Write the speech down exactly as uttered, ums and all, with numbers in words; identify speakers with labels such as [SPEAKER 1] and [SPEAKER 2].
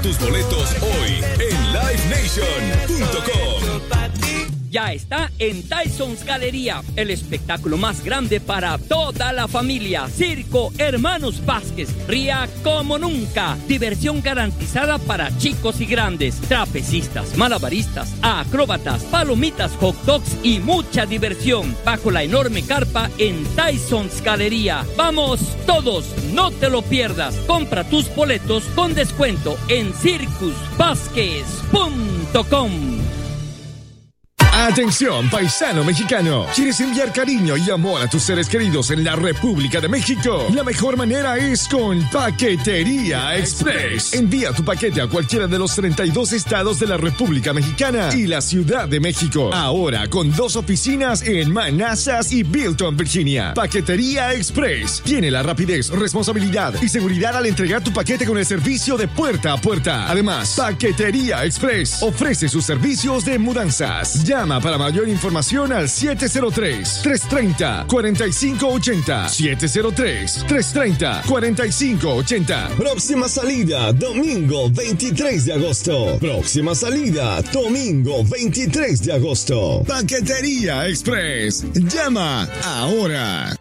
[SPEAKER 1] tus boletos hoy en live nation punto com.
[SPEAKER 2] Ya está en Tyson's Galería, el espectáculo más grande para toda la familia. Circo Hermanos Vázquez, ría como nunca. Diversión garantizada para chicos y grandes. Trapecistas, malabaristas, acróbatas, palomitas, hot dogs y mucha diversión bajo la enorme carpa en Tyson's Galería. Vamos todos, no te lo pierdas. Compra tus boletos con descuento en circus vázquez punto com.
[SPEAKER 3] Atención, paisano mexicano. ¿Quieres enviar cariño y amor a tus seres queridos en la República de México? La mejor manera es con Paquetería Express. Envía tu paquete a cualquiera de los treinta y dos estados de la República Mexicana y la Ciudad de México. Ahora con dos oficinas en Manassas y Bilton, Virginia. Paquetería Express tiene la rapidez, responsabilidad y seguridad al entregar tu paquete con el servicio de puerta a puerta. Además, Paquetería Express ofrece sus servicios de mudanzas. Llama para mayor información al siete cero tres, tres tres cero, cuatro cinco ocho cero. siete cero tres, tres tres cero, cuatro cinco ocho cero.
[SPEAKER 4] Próxima salida, domingo veintitrés de agosto. Próxima salida, domingo veintitrés de agosto.
[SPEAKER 3] Paquetería Express. Llama ahora.